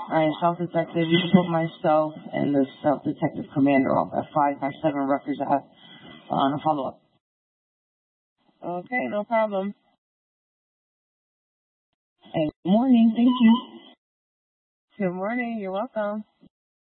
I am self-detective. You can put myself and the self-detective commander off at 557 Rutgers Ave on a follow-up. Okay, no problem. Hey, good morning. Thank you. Good morning. You're welcome.